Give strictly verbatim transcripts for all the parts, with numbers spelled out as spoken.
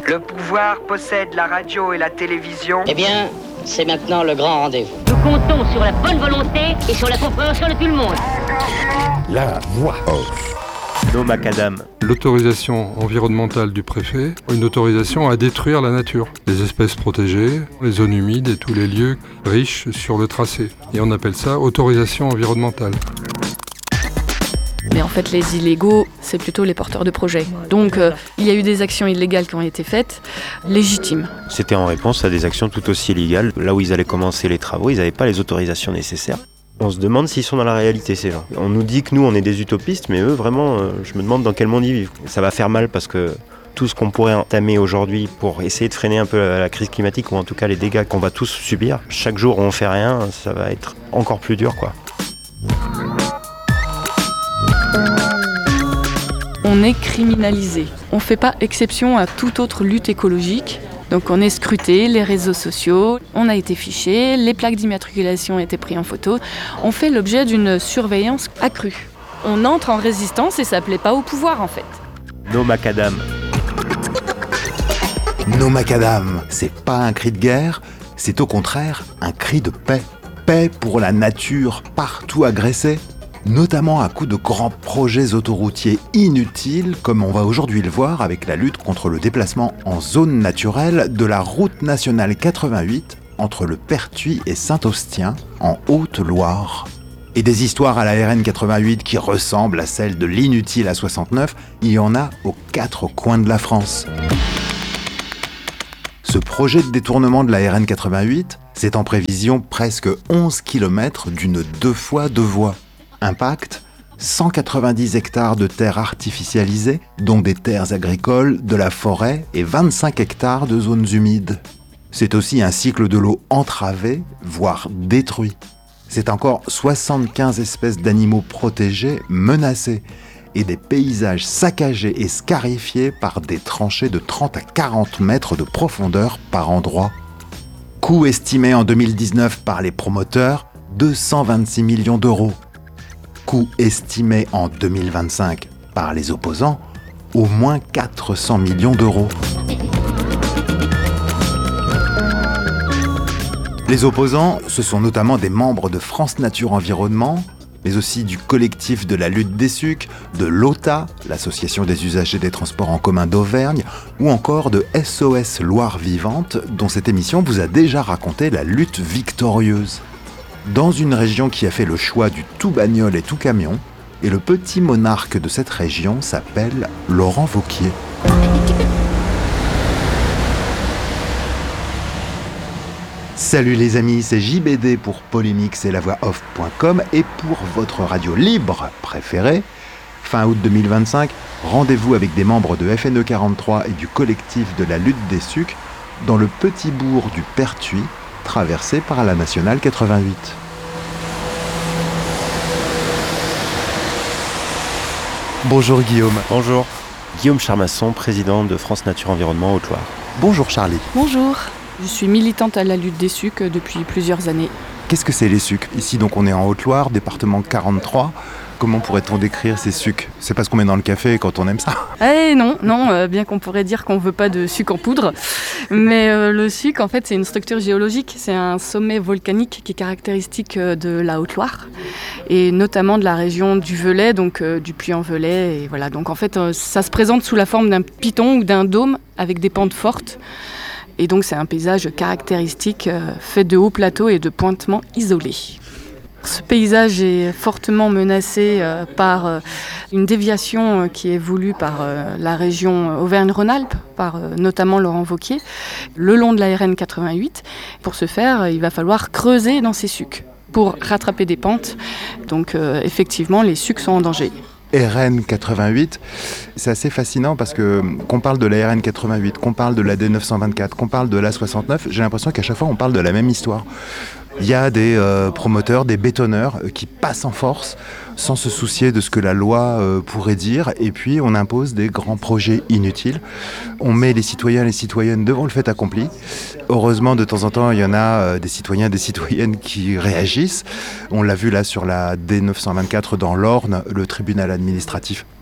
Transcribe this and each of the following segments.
Le pouvoir possède la radio et la télévision. Eh bien, c'est maintenant le grand rendez-vous. Nous comptons sur la bonne volonté et sur la compréhension de tout le monde. La voix off. Nos macadam. L'autorisation environnementale du préfet, une autorisation à détruire la nature, les espèces protégées, les zones humides et tous les lieux riches sur le tracé. Et on appelle ça autorisation environnementale. Mais en fait, les illégaux, c'est plutôt les porteurs de projets. Donc, euh, il y a eu des actions illégales qui ont été faites, légitimes. C'était en réponse à des actions tout aussi illégales. Là où ils allaient commencer les travaux, ils n'avaient pas les autorisations nécessaires. On se demande s'ils sont dans la réalité, ces gens. On nous dit que nous, on est des utopistes, mais eux, vraiment, euh, je me demande dans quel monde ils vivent. Ça va faire mal parce que tout ce qu'on pourrait entamer aujourd'hui pour essayer de freiner un peu la, la crise climatique, ou en tout cas les dégâts qu'on va tous subir, chaque jour où on fait rien, ça va être encore plus dur, quoi. On est criminalisé. On ne fait pas exception à toute autre lutte écologique. Donc on est scruté, les réseaux sociaux, on a été fiché, les plaques d'immatriculation ont été prises en photo. On fait l'objet d'une surveillance accrue. On entre en résistance et ça ne plaît pas au pouvoir en fait. Nos macadam. Nos macadam, c'est pas un cri de guerre, c'est au contraire un cri de paix. Paix pour la nature partout agressée, notamment à coup de grands projets autoroutiers inutiles, comme on va aujourd'hui le voir avec la lutte contre le déplacement en zone naturelle de la route nationale quatre-vingt-huit entre le Pertuis et Saint-Austien, en Haute-Loire. Et des histoires à la R N quatre-vingt-huit qui ressemblent à celles de l'inutile A soixante-neuf, il y en a aux quatre coins de la France. Ce projet de détournement de la R N quatre-vingt-huit, c'est en prévision presque onze kilomètres d'une deux fois deux voies. Impact, cent quatre-vingt-dix hectares de terres artificialisées, dont des terres agricoles, de la forêt et vingt-cinq hectares de zones humides. C'est aussi un cycle de l'eau entravé, voire détruit. C'est encore soixante-quinze espèces d'animaux protégés, menacés, et des paysages saccagés et scarifiés par des tranchées de trente à quarante mètres de profondeur par endroit. Coût estimé en deux mille dix-neuf par les promoteurs, deux cent vingt-six millions d'euros. Coût estimé en deux mille vingt-cinq par les opposants, au moins quatre cents millions d'euros. Les opposants, ce sont notamment des membres de France Nature Environnement, mais aussi du collectif de la lutte des sucs, de l'O T A, l'association des usagers des transports en commun d'Auvergne, ou encore de S O S Loire Vivante, dont cette émission vous a déjà raconté la lutte victorieuse. Dans une région qui a fait le choix du tout bagnole et tout camion, et le petit monarque de cette région s'appelle Laurent Wauquiez. Salut les amis, c'est J B D pour Polémix et la voix off point com et pour votre radio libre préférée. Fin août deux mille vingt-cinq, rendez-vous avec des membres de F N E quarante-trois et du collectif de la lutte des sucs dans le petit bourg du Pertuis, traversé par la nationale quatre-vingt-huit. Bonjour Guillaume. Bonjour. Guillaume Charmasson, président de France Nature Environnement Haute-Loire. Bonjour Charlie. Bonjour. Je suis militante à la lutte des sucs depuis plusieurs années. Qu'est-ce que c'est les sucs ? Ici donc on est en Haute-Loire, département quarante-trois. Comment pourrait-on décrire ces sucs ? C'est pas ce qu'on met dans le café quand on aime ça ? Eh non, non, euh, bien qu'on pourrait dire qu'on veut pas de suc en poudre. Mais euh, le suc, en fait, c'est une structure géologique. C'est un sommet volcanique qui est caractéristique de la Haute-Loire. Et notamment de la région du Velay, donc euh, du Puy-en-Velay. Et voilà, donc en fait, euh, ça se présente sous la forme d'un piton ou d'un dôme avec des pentes fortes. Et donc c'est un paysage caractéristique euh, fait de hauts plateaux et de pointements isolés. Ce paysage est fortement menacé euh, par euh, une déviation euh, qui est voulue par euh, la région Auvergne-Rhône-Alpes, par euh, notamment Laurent Wauquiez, le long de la R N quatre-vingt-huit. Pour ce faire, il va falloir creuser dans ces sucs pour rattraper des pentes. Donc euh, effectivement, les sucs sont en danger. R N quatre-vingt-huit, c'est assez fascinant parce que qu'on parle de la R N quatre-vingt-huit, qu'on parle de la D neuf cent vingt-quatre, qu'on parle de l'A soixante-neuf, j'ai l'impression qu'à chaque fois on parle de la même histoire. Il y a des euh, promoteurs, des bétonneurs euh, qui passent en force sans se soucier de ce que la loi euh, pourrait dire, et puis on impose des grands projets inutiles. On met les citoyens et les citoyennes devant le fait accompli. Heureusement, de temps en temps, il y en a euh, des citoyens et des citoyennes qui réagissent. On l'a vu là sur la D neuf cent vingt-quatre dans l'Orne, le tribunal administratif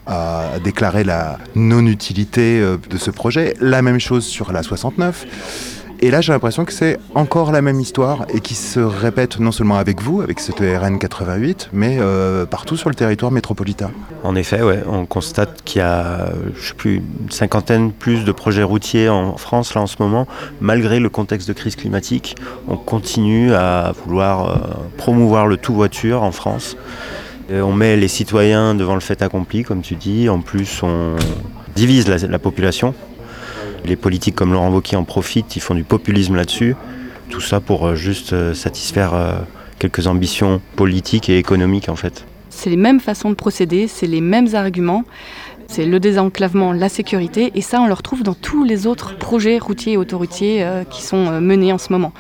a déclaré la non-utilité de ce projet. La même chose sur la soixante-neuf. Et là, j'ai l'impression que c'est encore la même histoire et qui se répète non seulement avec vous, avec cette R N quatre-vingt-huit, mais euh, partout sur le territoire métropolitain. En effet, ouais, on constate qu'il y a, je sais plus, une cinquantaine plus de projets routiers en France là en ce moment. Malgré le contexte de crise climatique, on continue à vouloir euh, promouvoir le tout voiture en France. Et on met les citoyens devant le fait accompli, comme tu dis. En plus, on divise la, la population. Les politiques comme Laurent Wauquiez en profitent, ils font du populisme là-dessus. Tout ça pour juste satisfaire quelques ambitions politiques et économiques en fait. C'est les mêmes façons de procéder, c'est les mêmes arguments. C'est le désenclavement, la sécurité, et ça on le retrouve dans tous les autres projets routiers et autoroutiers euh, qui sont euh, menés en ce moment.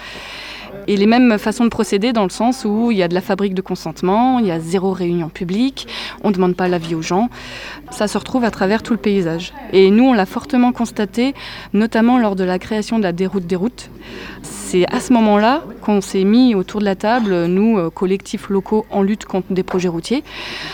Et les mêmes façons de procéder dans le sens où il y a de la fabrique de consentement, il y a zéro réunion publique, on ne demande pas l'avis aux gens. Ça se retrouve à travers tout le paysage. Et nous, on l'a fortement constaté, notamment lors de la création de la déroute des routes. C'est à ce moment-là qu'on s'est mis autour de la table, nous, collectifs locaux en lutte contre des projets routiers,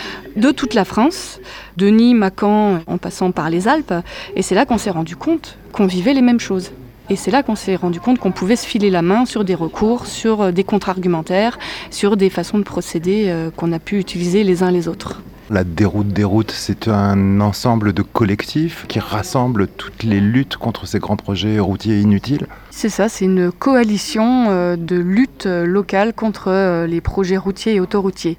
de toute la France, de Nîmes, Mâcon, en passant par les Alpes. Et c'est là qu'on s'est rendu compte qu'on vivait les mêmes choses. Et c'est là qu'on s'est rendu compte qu'on pouvait se filer la main sur des recours, sur des contre-argumentaires, sur des façons de procéder qu'on a pu utiliser les uns les autres. La déroute des routes, c'est un ensemble de collectifs qui rassemble toutes les luttes contre ces grands projets routiers inutiles. C'est ça, c'est une coalition de lutte locale contre les projets routiers et autoroutiers.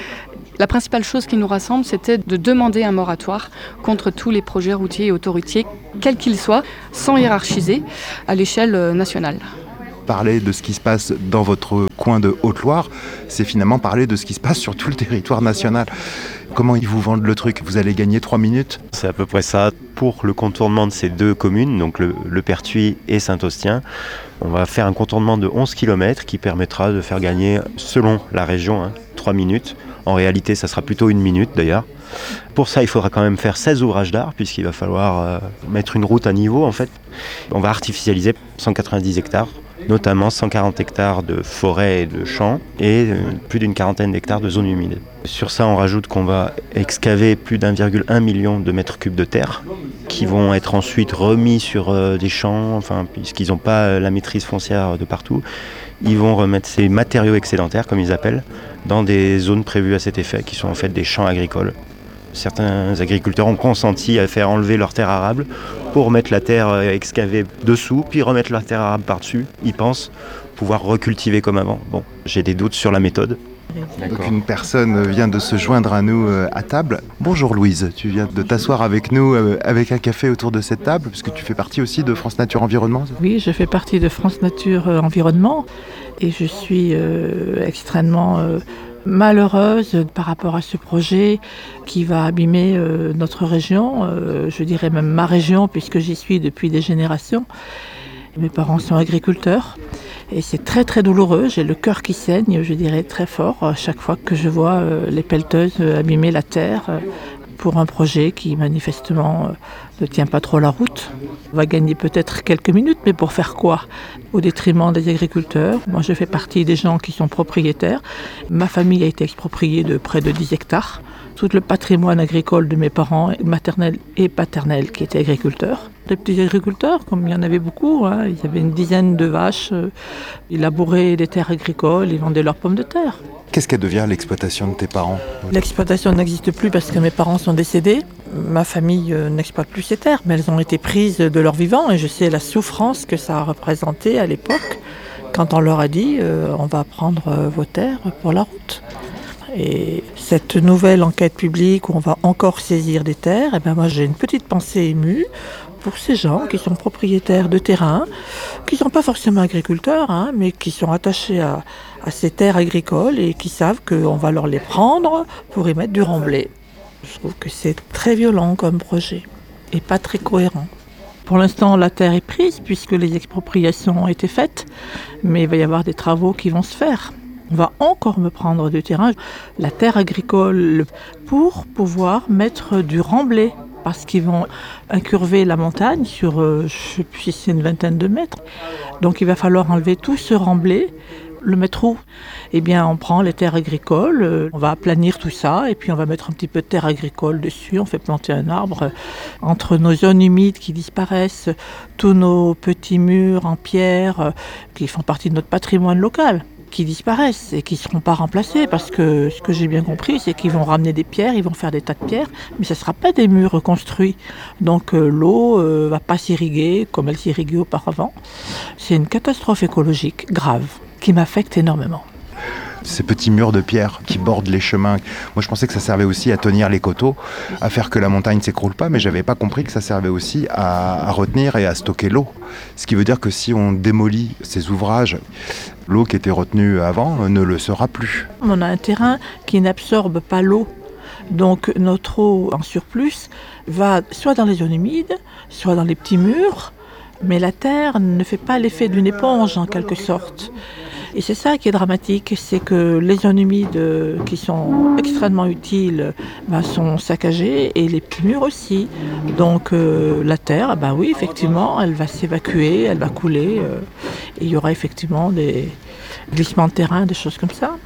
La principale chose qui nous rassemble, c'était de demander un moratoire contre tous les projets routiers et autoroutiers, quels qu'ils soient, sans hiérarchiser, à l'échelle nationale. Parler de ce qui se passe dans votre coin de Haute-Loire, c'est finalement parler de ce qui se passe sur tout le territoire national. Comment ils vous vendent le truc ? Vous allez gagner trois minutes ? C'est à peu près ça. Pour le contournement de ces deux communes, donc le, le Pertuis et Saint-Austien, on va faire un contournement de onze kilomètres qui permettra de faire gagner, selon la région, hein, trois minutes. En réalité, ça sera plutôt une minute d'ailleurs. Pour ça, il faudra quand même faire seize ouvrages d'art, puisqu'il va falloir euh, mettre une route à niveau en fait. On va artificialiser cent quatre-vingt-dix hectares, notamment cent quarante hectares de forêt et de champs, et euh, plus d'une quarantaine d'hectares de zones humides. Sur ça, on rajoute qu'on va excaver plus d'un virgule un million de mètres cubes de terre, qui vont être ensuite remis sur euh, des champs, enfin, puisqu'ils n'ont pas euh, la maîtrise foncière de partout. Ils vont remettre ces matériaux excédentaires, comme ils appellent, dans des zones prévues à cet effet, qui sont en fait des champs agricoles. Certains agriculteurs ont consenti à faire enlever leur terre arable pour mettre la terre excavée dessous, puis remettre leur terre arable par-dessus. Ils pensent pouvoir recultiver comme avant. Bon, j'ai des doutes sur la méthode. Donc une personne vient de se joindre à nous à table. Bonjour Louise, tu viens de t'asseoir avec nous avec un café autour de cette table, puisque tu fais partie aussi de France Nature Environnement. Oui, je fais partie de France Nature Environnement et je suis euh, extrêmement euh, malheureuse par rapport à ce projet qui va abîmer euh, notre région, euh, je dirais même ma région puisque j'y suis depuis des générations. Mes parents sont agriculteurs et c'est très très douloureux, j'ai le cœur qui saigne, je dirais très fort, à chaque fois que je vois euh, les pelleteuses abîmer la terre euh, pour un projet qui manifestement euh, ne tient pas trop la route. On va gagner peut-être quelques minutes, mais pour faire quoi ? Au détriment des agriculteurs. Moi je fais partie des gens qui sont propriétaires. Ma famille a été expropriée de près de dix hectares. Tout le patrimoine agricole de mes parents, maternels et paternels, qui étaient agriculteurs. Des petits agriculteurs, comme il y en avait beaucoup, hein. Il y avait une dizaine de vaches, euh, ils labouraient des terres agricoles, ils vendaient leurs pommes de terre. Qu'est-ce qu'elle devient l'exploitation de tes parents ? L'exploitation n'existe plus parce que mes parents sont décédés. Ma famille euh, n'exploite plus ces terres, mais elles ont été prises de leur vivant et je sais la souffrance que ça a représenté à l'époque quand on leur a dit euh, on va prendre euh, vos terres pour la route. Et cette nouvelle enquête publique où on va encore saisir des terres, eh ben moi j'ai une petite pensée émue pour ces gens qui sont propriétaires de terrains, qui ne sont pas forcément agriculteurs, hein, mais qui sont attachés à, à ces terres agricoles et qui savent qu'on va leur les prendre pour y mettre du remblai. Je trouve que c'est très violent comme projet et pas très cohérent. Pour l'instant, la terre est prise puisque les expropriations ont été faites, mais il va y avoir des travaux qui vont se faire. On va encore me prendre du terrain, la terre agricole, pour pouvoir mettre du remblai parce qu'ils vont incurver la montagne sur, euh, je ne sais plus si c'est une vingtaine de mètres. Donc il va falloir enlever tout ce remblai. Le mettre où ? Eh bien, on prend les terres agricoles, euh, on va aplanir tout ça et puis on va mettre un petit peu de terre agricole dessus, on fait planter un arbre. Entre nos zones humides qui disparaissent, tous nos petits murs en pierre euh, qui font partie de notre patrimoine local, qui disparaissent et qui ne seront pas remplacés parce que ce que j'ai bien compris, c'est qu'ils vont ramener des pierres, ils vont faire des tas de pierres, mais ce ne sera pas des murs reconstruits. Donc euh, l'eau ne euh, va pas s'irriguer comme elle s'irriguait auparavant. C'est une catastrophe écologique grave qui m'affecte énormément. Ces petits murs de pierre qui bordent les chemins. Moi, je pensais que ça servait aussi à tenir les coteaux, à faire que la montagne ne s'écroule pas, mais je n'avais pas compris que ça servait aussi à, à retenir et à stocker l'eau. Ce qui veut dire que si on démolit ces ouvrages, l'eau qui était retenue avant ne le sera plus. On a un terrain qui n'absorbe pas l'eau. Donc notre eau en surplus va soit dans les zones humides, soit dans les petits murs, mais la terre ne fait pas l'effet d'une éponge en quelque sorte. Et c'est ça qui est dramatique, c'est que les zones humides qui sont extrêmement utiles ben, sont saccagées et les petits murs aussi. Donc euh, la terre, ben oui, effectivement, elle va s'évacuer, elle va couler. Euh, et il y aura effectivement des glissements de terrain, des choses comme ça.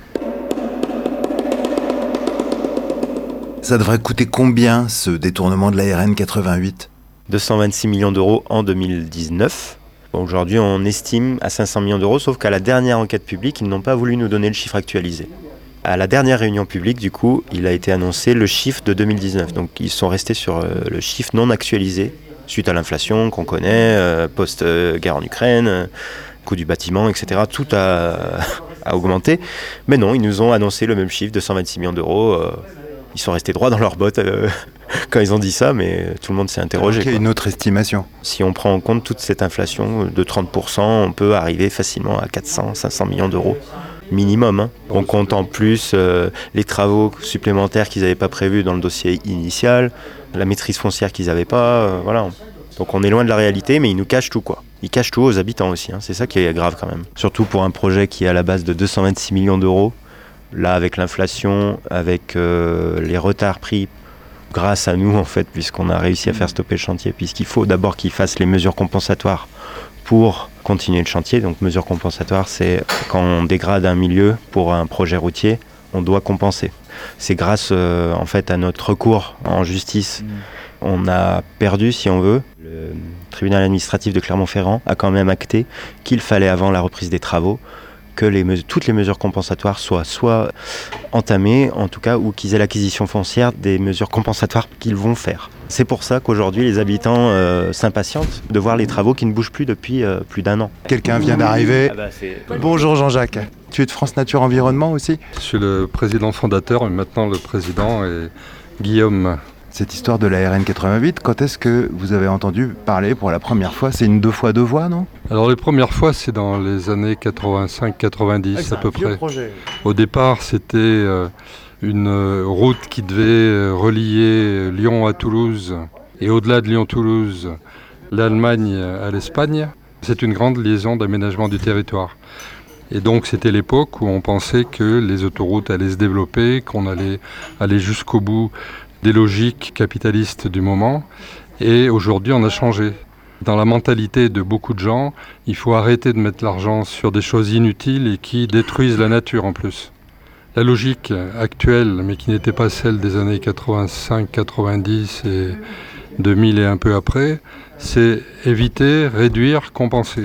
Ça devrait coûter combien ce détournement de la R N quatre-vingt-huit ? deux cent vingt-six millions d'euros en deux mille dix-neuf. Bon, aujourd'hui, on estime à cinq cents millions d'euros, sauf qu'à la dernière enquête publique, ils n'ont pas voulu nous donner le chiffre actualisé. À la dernière réunion publique, du coup, il a été annoncé le chiffre de deux mille dix-neuf. Donc, ils sont restés sur euh, le chiffre non actualisé, suite à l'inflation qu'on connaît, euh, post-guerre en Ukraine, euh, coût du bâtiment, et cetera. Tout a, a augmenté. Mais non, ils nous ont annoncé le même chiffre, deux cent vingt-six millions d'euros. Euh, ils sont restés droits dans leurs bottes euh, quand ils ont dit ça, mais tout le monde s'est interrogé. Il y a une autre estimation. Si on prend en compte toute cette inflation de trente pour cent, on peut arriver facilement à quatre cents à cinq cents millions d'euros minimum. Hein. On compte en plus euh, les travaux supplémentaires qu'ils n'avaient pas prévus dans le dossier initial, la maîtrise foncière qu'ils n'avaient pas, euh, voilà. Donc on est loin de la réalité, mais ils nous cachent tout, quoi. Ils cachent tout aux habitants aussi, hein. C'est ça qui est grave quand même. Surtout pour un projet qui est à la base de deux cent vingt-six millions d'euros. Là, avec l'inflation, avec euh, les retards pris grâce à nous, en fait, puisqu'on a réussi à faire stopper le chantier, puisqu'il faut d'abord qu'ils fassent les mesures compensatoires pour continuer le chantier. Donc, mesures compensatoires, c'est quand on dégrade un milieu pour un projet routier, on doit compenser. C'est grâce, euh, en fait, à notre recours en justice. On a perdu, si on veut. Le tribunal administratif de Clermont-Ferrand a quand même acté qu'il fallait, avant la reprise des travaux, que les mesures, toutes les mesures compensatoires soient soit entamées, en tout cas, ou qu'ils aient l'acquisition foncière des mesures compensatoires qu'ils vont faire. C'est pour ça qu'aujourd'hui, les habitants euh, s'impatientent de voir les travaux qui ne bougent plus depuis euh, plus d'un an. Quelqu'un vient d'arriver. Ah bah c'est... Bonjour Jean-Jacques. Tu es de France Nature Environnement aussi ? Je suis le président fondateur, mais maintenant le président est Guillaume. Cette histoire de la R N quatre-vingt-huit, quand est-ce que vous avez entendu parler pour la première fois ? C'est une deux fois deux voies, non ? Alors les premières fois, c'est dans les années quatre-vingt-cinq quatre-vingt-dix ah, à peu près. Projet. Au départ, c'était euh, une euh, route qui devait euh, relier Lyon à Toulouse et au-delà de Lyon-Toulouse, l'Allemagne à l'Espagne. C'est une grande liaison d'aménagement du territoire. Et donc c'était l'époque où on pensait que les autoroutes allaient se développer, qu'on allait aller jusqu'au bout des logiques capitalistes du moment. Et aujourd'hui, on a changé. Dans la mentalité de beaucoup de gens, il faut arrêter de mettre l'argent sur des choses inutiles et qui détruisent la nature en plus. La logique actuelle, mais qui n'était pas celle des années quatre-vingt-cinq quatre-vingt-dix et deux mille et un peu après, c'est éviter, réduire, compenser.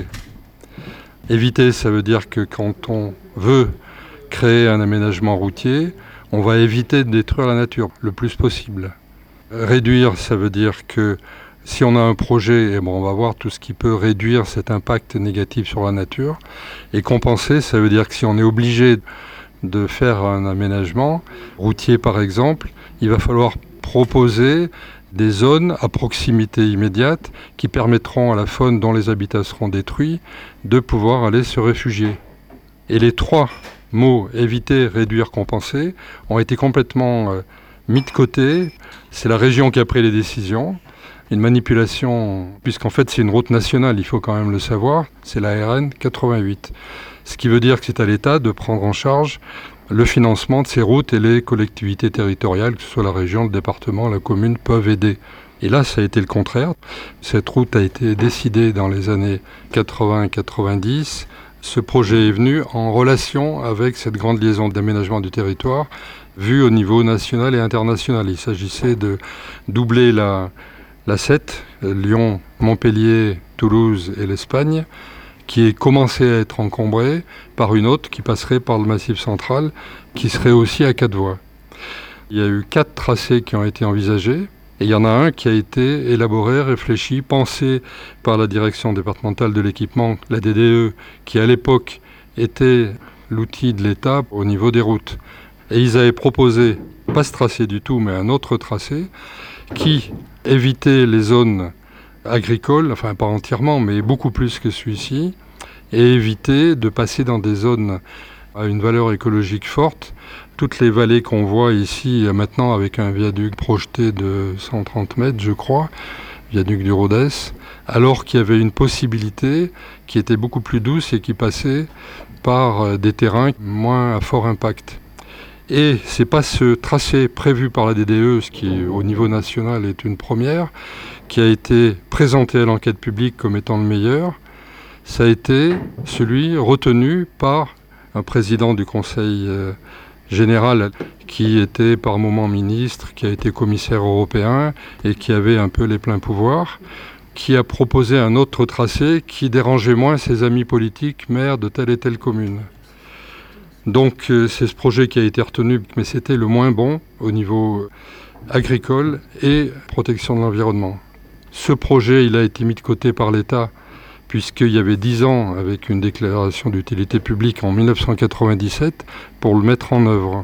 Éviter, ça veut dire que quand on veut créer un aménagement routier, on va éviter de détruire la nature le plus possible. Réduire, ça veut dire que si on a un projet, eh bon, on va voir tout ce qui peut réduire cet impact négatif sur la nature. Et compenser, ça veut dire que si on est obligé de faire un aménagement routier par exemple, il va falloir proposer des zones à proximité immédiate qui permettront à la faune dont les habitats seront détruits de pouvoir aller se réfugier. Et les trois mots éviter, réduire, compenser ont été complètement euh, mis de côté. C'est la région qui a pris les décisions. Une manipulation, puisqu'en fait c'est une route nationale, il faut quand même le savoir, c'est la R N quatre-vingt-huit. Ce qui veut dire que c'est à l'État de prendre en charge le financement de ces routes et les collectivités territoriales, que ce soit la région, le département, la commune, peuvent aider. Et là, ça a été le contraire. Cette route a été décidée dans les années quatre-vingts quatre-vingt-dix. Ce projet est venu en relation avec cette grande liaison d'aménagement du territoire vue au niveau national et international. Il s'agissait de doubler la, la sept, Lyon, Montpellier, Toulouse et l'Espagne, qui est commencé à être encombrée par une autre qui passerait par le Massif central, qui serait aussi à quatre voies. Il y a eu quatre tracés qui ont été envisagés, et il y en a un qui a été élaboré, réfléchi, pensé par la direction départementale de l'équipement, la D D E, qui à l'époque était l'outil de l'État au niveau des routes. Et ils avaient proposé, pas ce tracé du tout, mais un autre tracé, qui évitait les zones agricoles, enfin pas entièrement, mais beaucoup plus que celui-ci, et éviter de passer dans des zones à une valeur écologique forte. Toutes les vallées qu'on voit ici maintenant avec un viaduc projeté de cent trente mètres, je crois, viaduc du Rodez, alors qu'il y avait une possibilité qui était beaucoup plus douce et qui passait par des terrains moins à fort impact. Et c'est pas ce tracé prévu par la D D E, ce qui au niveau national est une première, qui a été présenté à l'enquête publique comme étant le meilleur. Ça a été celui retenu par un président du Conseil euh, général qui était par moments ministre, qui a été commissaire européen et qui avait un peu les pleins pouvoirs, qui a proposé un autre tracé qui dérangeait moins ses amis politiques, maires de telle et telle commune. Donc euh, c'est ce projet qui a été retenu, mais c'était le moins bon au niveau agricole et protection de l'environnement. Ce projet, il a été mis de côté par l'État, puisqu'il y avait dix ans avec une déclaration d'utilité publique en mille neuf cent quatre-vingt-dix-sept pour le mettre en œuvre.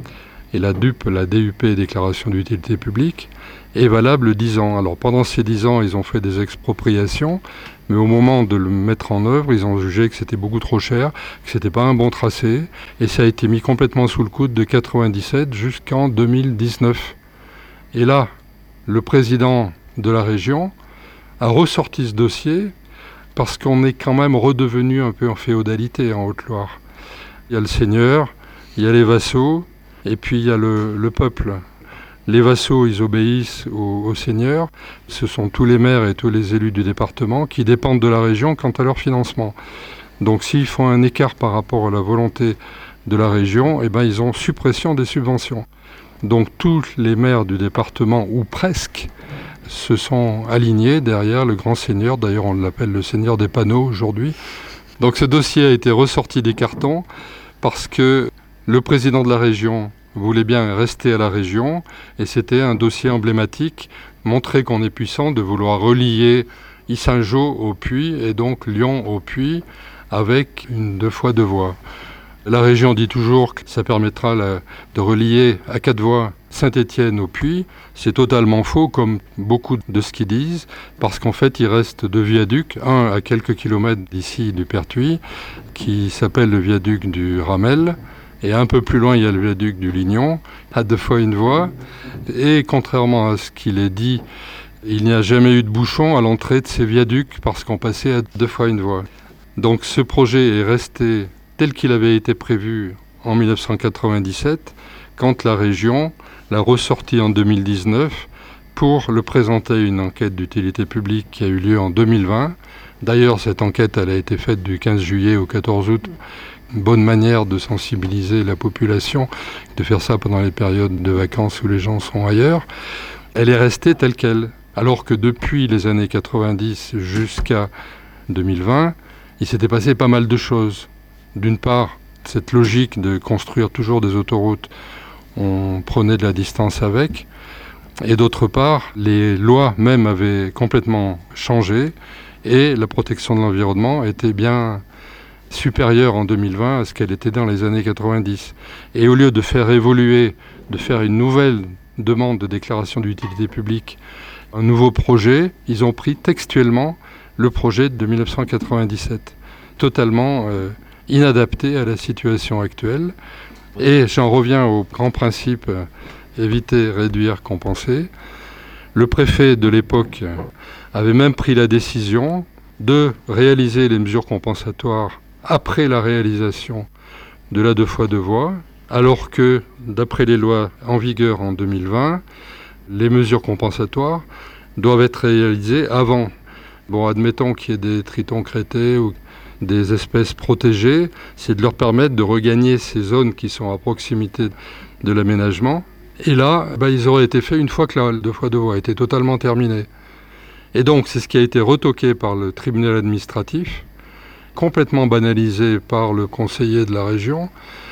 Et la D U P, la D U P, déclaration d'utilité publique, est valable dix ans. Alors pendant ces dix ans, ils ont fait des expropriations, mais au moment de le mettre en œuvre, ils ont jugé que c'était beaucoup trop cher, que c'était pas un bon tracé, et ça a été mis complètement sous le coude de quatre-vingt-dix-sept jusqu'en deux mille dix-neuf. Et là, le président de la région a ressorti ce dossier parce qu'on est quand même redevenu un peu en féodalité en Haute-Loire. Il y a le seigneur, il y a les vassaux, et puis il y a le, le peuple. Les vassaux, ils obéissent au, au seigneur. Ce sont tous les maires et tous les élus du département qui dépendent de la région quant à leur financement. Donc s'ils font un écart par rapport à la volonté de la région, eh ben, ils ont suppression des subventions. Donc tous les maires du département, ou presque, se sont alignés derrière le grand seigneur. D'ailleurs, on l'appelle le seigneur des panneaux aujourd'hui. Donc ce dossier a été ressorti des cartons parce que le président de la région voulait bien rester à la région et c'était un dossier emblématique, montrer qu'on est puissant, de vouloir relier Yssingeaux au Puy et donc Lyon au Puy avec une deux fois deux voies. La région dit toujours que ça permettra la, de relier à quatre voies Saint-Étienne au Puy. C'est totalement faux, comme beaucoup de ce qu'ils disent, parce qu'en fait, il reste deux viaducs, un à quelques kilomètres d'ici du Pertuis, qui s'appelle le viaduc du Ramel, et un peu plus loin, il y a le viaduc du Lignon, à deux fois une voie. Et contrairement à ce qu'il est dit, il n'y a jamais eu de bouchon à l'entrée de ces viaducs, parce qu'on passait à deux fois une voie. Donc ce projet est resté tel qu'il avait été prévu en mille neuf cent quatre-vingt-dix-sept, quand la région l'a ressorti en deux mille dix-neuf pour le présenter à une enquête d'utilité publique qui a eu lieu en deux mille vingt. D'ailleurs, cette enquête elle a été faite du quinze juillet au quatorze août. Une bonne manière de sensibiliser la population, de faire ça pendant les périodes de vacances où les gens sont ailleurs. Elle est restée telle qu'elle. Alors que depuis les années quatre-vingt-dix jusqu'à deux mille vingt, il s'était passé pas mal de choses. D'une part, cette logique de construire toujours des autoroutes, on prenait de la distance avec. Et d'autre part, les lois même avaient complètement changé et la protection de l'environnement était bien supérieure en deux mille vingt à ce qu'elle était dans les années quatre-vingt-dix. Et au lieu de faire évoluer, de faire une nouvelle demande de déclaration d'utilité publique, un nouveau projet, ils ont pris textuellement le projet de mille neuf cent quatre-vingt-dix-sept, totalement euh, inadapté à la situation actuelle. Et j'en reviens au grand principe euh, éviter, réduire, compenser. Le préfet de l'époque avait même pris la décision de réaliser les mesures compensatoires après la réalisation de la deux fois deux voies, alors que, d'après les lois en vigueur en deux mille vingt, les mesures compensatoires doivent être réalisées avant. Bon, admettons qu'il y ait des tritons crêtés ou des espèces protégées, c'est de leur permettre de regagner ces zones qui sont à proximité de l'aménagement. Et là, bah, ils auraient été faits une fois que la deux fois deux voies a été totalement terminée. Et donc, c'est ce qui a été retoqué par le tribunal administratif, complètement banalisé par le conseiller de la région,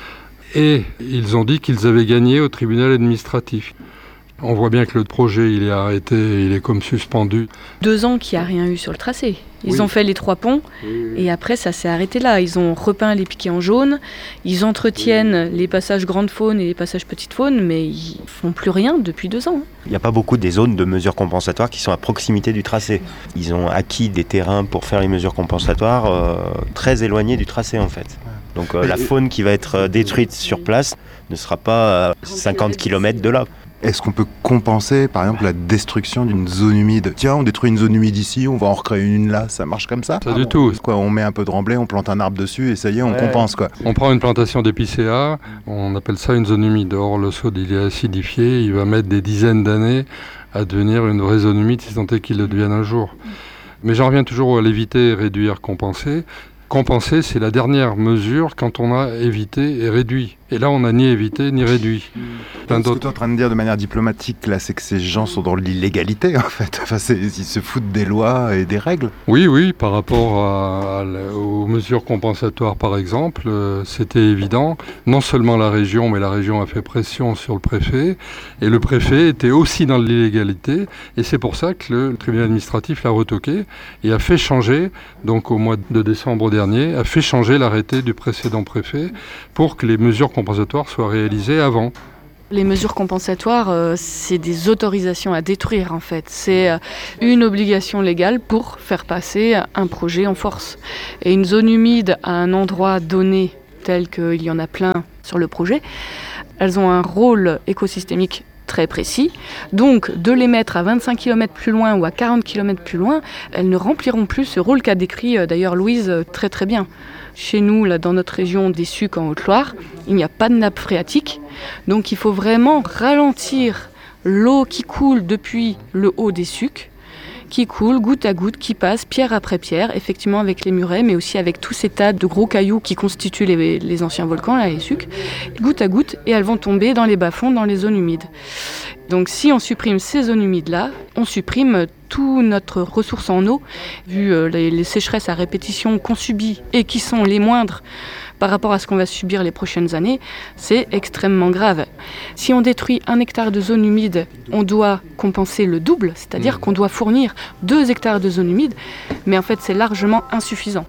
et ils ont dit qu'ils avaient gagné au tribunal administratif. On voit bien que le projet, il est arrêté, il est comme suspendu. Deux ans qu'il n'y a rien eu sur le tracé. Ils Oui. ont fait les trois ponts Oui, oui. et après ça s'est arrêté là. Ils ont repeint les piquets en jaune, ils entretiennent les passages grande faune et les passages petite faune, mais ils font plus rien depuis deux ans. Il n'y a pas beaucoup des zones de mesures compensatoires qui sont à proximité du tracé. Ils ont acquis des terrains pour faire les mesures compensatoires euh, très éloignés du tracé en fait. Donc euh, la faune qui va être euh, détruite sur place ne sera pas à cinquante kilomètres de là. Est-ce qu'on peut compenser, par exemple, la destruction d'une zone humide ? Tiens, on détruit une zone humide ici, on va en recréer une là, ça marche comme ça ? Pas du tout. Quoi, on met un peu de remblai, on plante un arbre dessus et ça y est, on Ouais. compense quoi. On prend une plantation d'épicéa, on appelle ça une zone humide. Or, le sol, il est acidifié, il va mettre des dizaines d'années à devenir une vraie zone humide si tant est qu'il le devienne un jour. Mais j'en reviens toujours à l'éviter, réduire, compenser. Compenser, c'est la dernière mesure quand on a évité et réduit. Et là, on n'a ni évité ni réduit. Plein Ce que d'autres. tu es en train de dire de manière diplomatique, là, c'est que ces gens sont dans l'illégalité, en fait. Enfin, c'est- ils se foutent des lois et des règles. Oui, oui, par rapport à- à la- aux mesures compensatoires, par exemple, euh, c'était évident. Non seulement la région, mais la région a fait pression sur le préfet. Et le préfet était aussi dans l'illégalité. Et c'est pour ça que le tribunal administratif l'a retoqué et a fait changer, donc au mois de décembre dernier, a fait changer l'arrêté du précédent préfet pour que les mesures compensatoires soient réalisées avant. Les mesures compensatoires, euh, c'est des autorisations à détruire en fait. C'est euh, une obligation légale pour faire passer un projet en force. Et une zone humide à un endroit donné, tel qu'il y en a plein sur le projet, elles ont un rôle écosystémique très précis. Donc, de les mettre à vingt-cinq kilomètres plus loin ou à quarante kilomètres plus loin, elles ne rempliront plus ce rôle qu'a décrit euh, d'ailleurs Louise euh, très très bien. Chez nous, là, dans notre région des Sucs en Haute-Loire, il n'y a pas de nappe phréatique. Donc, il faut vraiment ralentir l'eau qui coule depuis le haut des Sucs, qui coule goutte à goutte, qui passe pierre après pierre, effectivement avec les murets, mais aussi avec tous ces tas de gros cailloux qui constituent les, les anciens volcans, là, les Sucs, goutte à goutte, et elles vont tomber dans les bas-fonds, dans les zones humides. Donc si on supprime ces zones humides-là, on supprime toute notre ressource en eau, vu euh, les, les sécheresses à répétition qu'on subit et qui sont les moindres par rapport à ce qu'on va subir les prochaines années, c'est extrêmement grave. Si on détruit un hectare de zone humide, on doit compenser le double, c'est-à-dire qu'on doit fournir deux hectares de zone humide, mais en fait c'est largement insuffisant.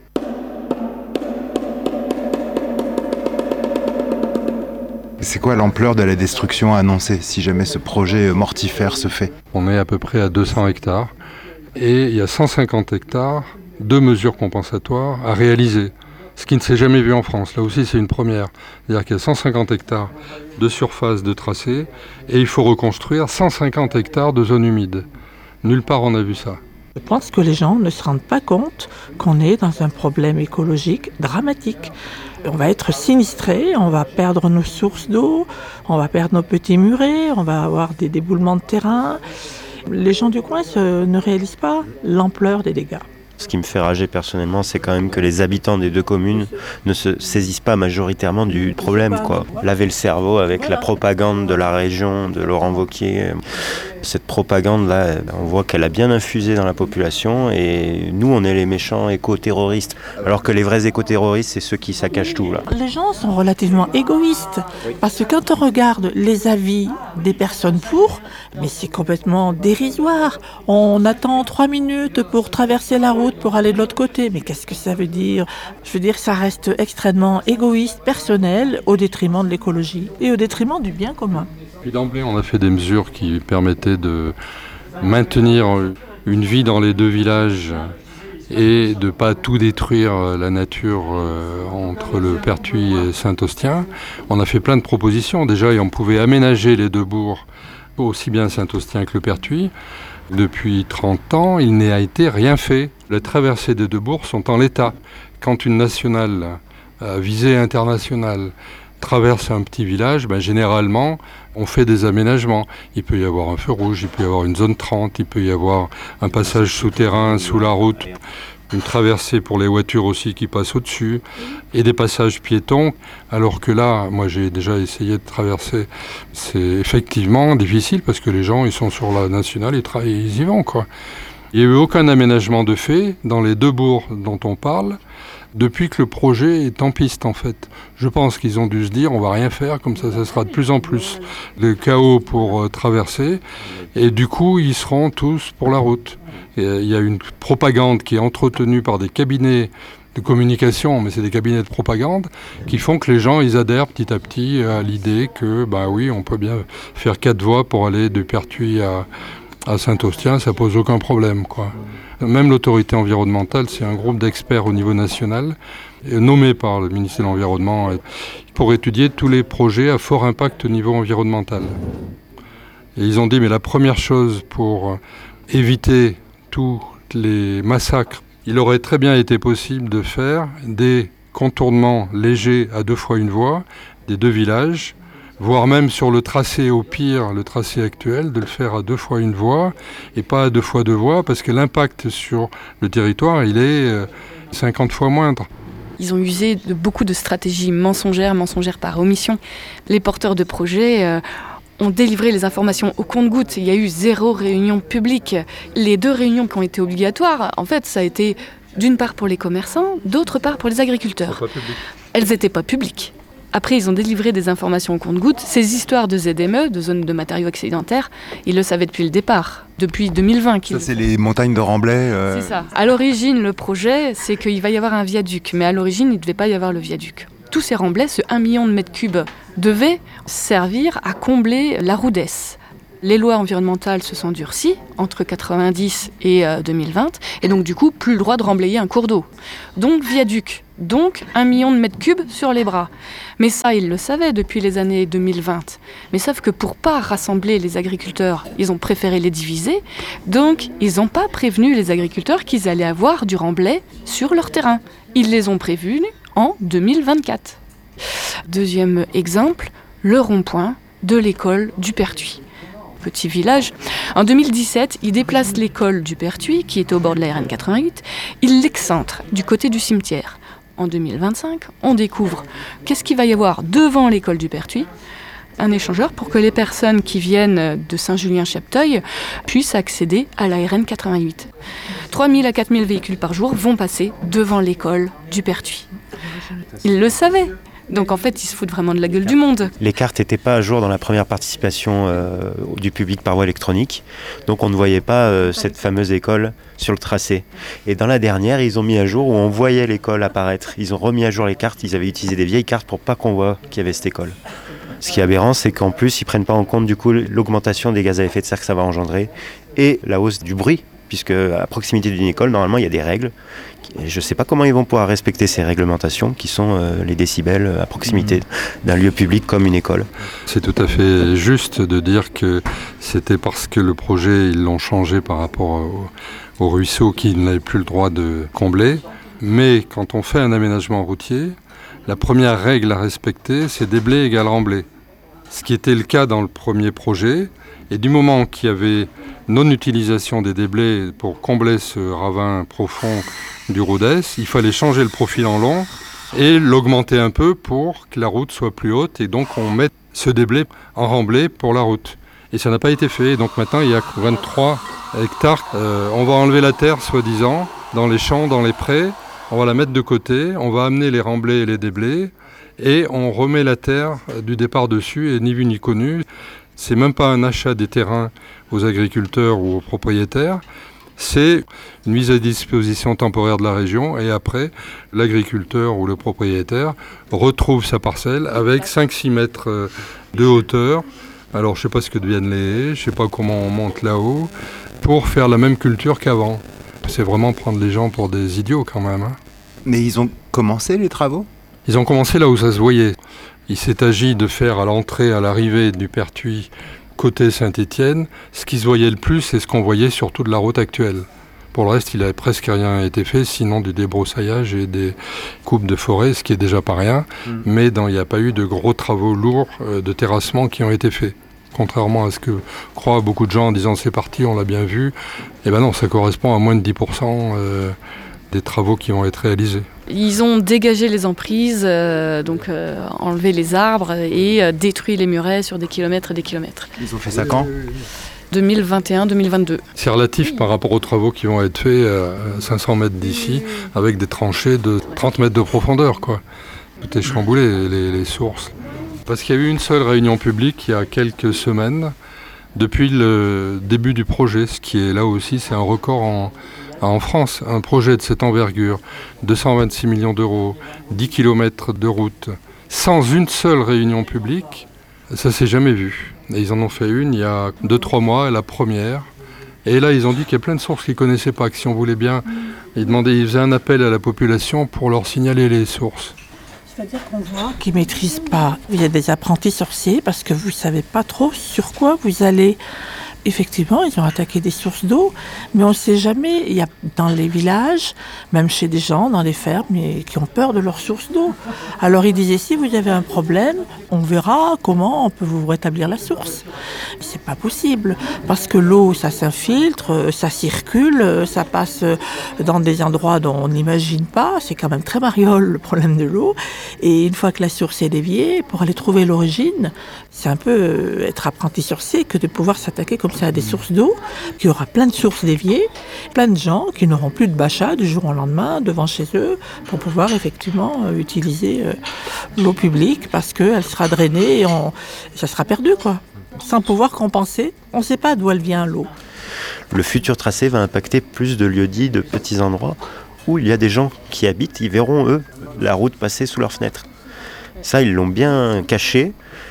C'est quoi l'ampleur de la destruction annoncée, si jamais ce projet mortifère se fait ? On est à peu près à deux cents hectares et il y a cent cinquante hectares de mesures compensatoires à réaliser, ce qui ne s'est jamais vu en France. Là aussi, c'est une première. C'est-à-dire qu'il y a cent cinquante hectares de surface de tracé et il faut reconstruire cent cinquante hectares de zones humides. Nulle part on a vu ça. Je pense que les gens ne se rendent pas compte qu'on est dans un problème écologique dramatique. On va être sinistrés, on va perdre nos sources d'eau, on va perdre nos petits murets, on va avoir des déboulements de terrain. Les gens du coin se, ne réalisent pas l'ampleur des dégâts. Ce qui me fait rager personnellement, c'est quand même que les habitants des deux communes ne se saisissent pas majoritairement du problème, quoi. Laver le cerveau avec la propagande de la région, de Laurent Wauquiez. Cette propagande-là, on voit qu'elle a bien infusé dans la population et nous, on est les méchants éco-terroristes. Alors que les vrais éco-terroristes, c'est ceux qui saccagent tout, là. Les gens sont relativement égoïstes parce que quand on regarde les avis des personnes pour, mais c'est complètement dérisoire. On attend trois minutes pour traverser la route pour aller de l'autre côté. Mais qu'est-ce que ça veut dire ? Je veux dire, ça reste extrêmement égoïste, personnel, au détriment de l'écologie et au détriment du bien commun. Puis d'emblée, on a fait des mesures qui permettaient de maintenir une vie dans les deux villages et de ne pas tout détruire la nature euh, entre le Pertuis et Saint-Austien. On a fait plein de propositions déjà et on pouvait aménager les deux bourgs, aussi bien Saint-Austien que le Pertuis. Depuis trente ans, il n'a été rien fait. Les traversées des deux bourgs sont en l'état. Quand une nationale à visée internationale traverse un petit village, ben, généralement, on fait des aménagements. Il peut y avoir un feu rouge, il peut y avoir une zone trente, il peut y avoir un passage souterrain sous la route, une traversée pour les voitures aussi qui passent au-dessus, et des passages piétons, alors que là, moi j'ai déjà essayé de traverser, c'est effectivement difficile parce que les gens ils sont sur la nationale, ils, tra- ils y vont quoi. Il n'y a eu aucun aménagement de fait dans les deux bourgs dont on parle, depuis que le projet est en piste en fait. Je pense qu'ils ont dû se dire on va rien faire, comme ça ça sera de plus en plus de chaos pour euh, traverser, et du coup ils seront tous pour la route. Et, euh, il y a une propagande qui est entretenue par des cabinets de communication, mais c'est des cabinets de propagande, qui font que les gens ils adhèrent petit à petit à l'idée que bah oui on peut bien faire quatre voies pour aller de Pertuis à À Saint-Austien, ça pose aucun problème, quoi. Même l'autorité environnementale, c'est un groupe d'experts au niveau national, nommé par le ministère de l'Environnement, pour étudier tous les projets à fort impact au niveau environnemental. Et ils ont dit, mais la première chose pour éviter tous les massacres, il aurait très bien été possible de faire des contournements légers à deux fois une voie, des deux villages, voire même sur le tracé, au pire, le tracé actuel, de le faire à deux fois une voie et pas à deux fois deux voies, parce que l'impact sur le territoire, il est cinquante fois moindre. Ils ont usé de beaucoup de stratégies mensongères, mensongères par omission. Les porteurs de projets euh, ont délivré les informations au compte-gouttes. Il y a eu zéro réunion publique. Les deux réunions qui ont été obligatoires, en fait, ça a été d'une part pour les commerçants, d'autre part pour les agriculteurs. Elles n'étaient pas publiques. Après, ils ont délivré des informations au compte-gouttes. Ces histoires de Z M E, de zones de matériaux accidentaires, ils le savaient depuis le départ, depuis deux mille vingt. Ça, c'est les montagnes de Remblai euh... C'est ça. À l'origine, le projet, c'est qu'il va y avoir un viaduc. Mais à l'origine, il ne devait pas y avoir le viaduc. Tous ces remblais, ce un million de mètres cubes, devaient servir à combler la Roudesse. Les lois environnementales se sont durcies entre quatre-vingt-dix et euh, deux mille vingt, et donc du coup, plus le droit de remblayer un cours d'eau. Donc viaduc, donc un million de mètres cubes sur les bras. Mais ça, ils le savaient depuis les années deux mille vingt. Mais sauf que pour pas rassembler les agriculteurs, ils ont préféré les diviser, donc ils n'ont pas prévenu les agriculteurs qu'ils allaient avoir du remblai sur leur terrain. Ils les ont prévenus en deux mille vingt-quatre. Deuxième exemple, le rond-point de l'école du Pertuis. Petit village. En deux mille dix-sept, ils déplacent l'école du Pertuis, qui était au bord de la R N quatre-vingt-huit, ils l'excentrent du côté du cimetière. En deux mille vingt-cinq, on découvre qu'est-ce qu'il va y avoir devant l'école du Pertuis, un échangeur pour que les personnes qui viennent de Saint-Julien-Chepteuil puissent accéder à la R N quatre-vingt-huit. trois mille à quatre mille véhicules par jour vont passer devant l'école du Pertuis. Ils le savaient. Donc en fait, ils se foutent vraiment de la gueule du monde. Les cartes n'étaient pas à jour dans la première participation euh, du public par voie électronique, donc on ne voyait pas euh, cette fameuse école sur le tracé. Et dans la dernière, ils ont mis à jour où on voyait l'école apparaître. Ils ont remis à jour les cartes, ils avaient utilisé des vieilles cartes pour pas qu'on voit qu'il y avait cette école. Ce qui est aberrant, c'est qu'en plus, ils ne prennent pas en compte du coup l'augmentation des gaz à effet de serre que ça va engendrer et la hausse du bruit, puisque à proximité d'une école, normalement, il y a des règles. Je ne sais pas comment ils vont pouvoir respecter ces réglementations qui sont euh, les décibels à proximité d'un lieu public comme une école. C'est tout à fait juste de dire que c'était parce que le projet, ils l'ont changé par rapport au, au ruisseau qui n'avait plus le droit de combler. Mais quand on fait un aménagement routier, la première règle à respecter, c'est déblai égale remblai. Ce qui était le cas dans le premier projet. Et du moment qu'il y avait non-utilisation des déblais pour combler ce ravin profond du Roudès, il fallait changer le profil en long et l'augmenter un peu pour que la route soit plus haute. Et donc on met ce déblai en remblai pour la route. Et ça n'a pas été fait. Et donc maintenant il y a vingt-trois hectares. Euh, on va enlever la terre, soi-disant, dans les champs, dans les prés. On va la mettre de côté. On va amener les remblais et les déblais. Et on remet la terre du départ dessus. Et ni vu ni connu. C'est même pas un achat des terrains aux agriculteurs ou aux propriétaires, c'est une mise à disposition temporaire de la région et après, l'agriculteur ou le propriétaire retrouve sa parcelle avec cinq six mètres de hauteur. Alors je sais pas ce que deviennent les haies, je sais pas comment on monte là-haut, pour faire la même culture qu'avant. C'est vraiment prendre les gens pour des idiots quand même. Hein. Mais ils ont commencé les travaux ? Ils ont commencé là où ça se voyait. Il s'est agi de faire à l'entrée, à l'arrivée du Pertuis, côté Saint-Étienne, ce qui se voyait le plus, c'est ce qu'on voyait surtout de la route actuelle. Pour le reste, il n'a presque rien été fait, sinon du débroussaillage et des coupes de forêt, ce qui est déjà pas rien. Mmh. Mais dans, il n'y a pas eu de gros travaux lourds euh, de terrassement qui ont été faits. Contrairement à ce que croient beaucoup de gens en disant c'est parti, on l'a bien vu. Eh ben non, ça correspond à moins de dix pour cent euh, des travaux qui vont être réalisés. Ils ont dégagé les emprises, euh, donc euh, enlevé les arbres et euh, détruit les murets sur des kilomètres et des kilomètres. Ils ont fait ça quand ? deux mille vingt et un deux mille vingt-deux. C'est relatif par rapport aux travaux qui vont être faits à cinq cents mètres d'ici, avec des tranchées de trente mètres de profondeur, quoi. Tout est chamboulé, les, les sources. Parce qu'il y a eu une seule réunion publique il y a quelques semaines, depuis le début du projet, ce qui est là aussi, c'est un record en, en France. Un projet de cette envergure, deux cent vingt-six millions d'euros, dix kilomètres de route, sans une seule réunion publique, ça s'est jamais vu. Et ils en ont fait une il y a deux trois mois, la première. Et là, ils ont dit qu'il y a plein de sources qu'ils ne connaissaient pas, que si on voulait bien, ils demandaient, ils faisaient un appel à la population pour leur signaler les sources. C'est-à-dire qu'on voit qu'ils ne maîtrisent pas. Il y a des apprentis sorciers parce que vous ne savez pas trop sur quoi vous allez. Effectivement, ils ont attaqué des sources d'eau, mais on ne sait jamais. Il y a dans les villages, même chez des gens, dans les fermes, qui ont peur de leurs sources d'eau. Alors ils disaient, si vous avez un problème, on verra comment on peut vous rétablir la source. Mais c'est pas possible, parce que l'eau, ça s'infiltre, ça circule, ça passe dans des endroits dont on n'imagine pas. C'est quand même très mariole, le problème de l'eau. Et une fois que la source est déviée, pour aller trouver l'origine, c'est un peu être apprenti sorcier que de pouvoir s'attaquer comme ça à des sources d'eau, qu'il y aura plein de sources déviées, plein de gens qui n'auront plus de bachat du jour au lendemain devant chez eux pour pouvoir effectivement euh, utiliser euh, l'eau publique parce qu'elle sera drainée et on, ça sera perdu, quoi. Sans pouvoir compenser, on ne sait pas d'où elle vient l'eau. Le futur tracé va impacter plus de lieux-dits, de petits endroits où il y a des gens qui habitent, ils verront eux la route passer sous leurs fenêtres. Ça, ils l'ont bien caché.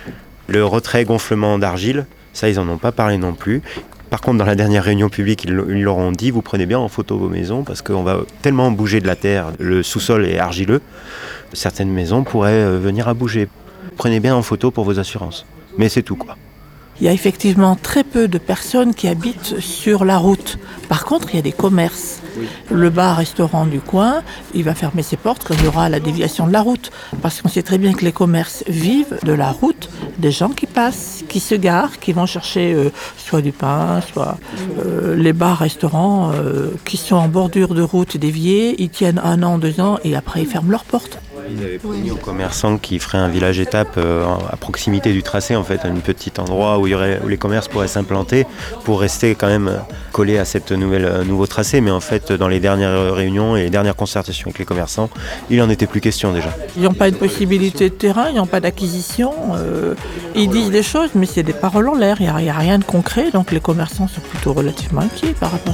Le retrait gonflement d'argile, ça, ils n'en ont pas parlé non plus. Par contre, dans la dernière réunion publique, ils leur ont dit, vous prenez bien en photo vos maisons, parce qu'on va tellement bouger de la terre, le sous-sol est argileux, certaines maisons pourraient venir à bouger. Prenez bien en photo pour vos assurances. Mais c'est tout, quoi. Il y a effectivement très peu de personnes qui habitent sur la route. Par contre, il y a des commerces. Oui. Le bar-restaurant du coin, il va fermer ses portes quand il y aura la déviation de la route. Parce qu'on sait très bien que les commerces vivent de la route, des gens qui passent, qui se garent, qui vont chercher euh, soit du pain, soit euh, les bars-restaurants euh, qui sont en bordure de route déviée, ils tiennent un an, deux ans et après ils ferment leurs portes. Ils avaient promis aux commerçants qui feraient un village étape euh, à proximité du tracé, en fait, un petit endroit où, il y aurait, où les commerces pourraient s'implanter pour rester quand même collés à ce euh, nouveau tracé. Mais en fait, dans les dernières réunions et les dernières concertations avec les commerçants, il n'en était plus question déjà. Ils n'ont pas de possibilité de terrain, ils n'ont pas d'acquisition. Euh, ils disent des choses, mais c'est des paroles en l'air, il n'y a, a rien de concret. Donc les commerçants sont plutôt relativement inquiets par rapport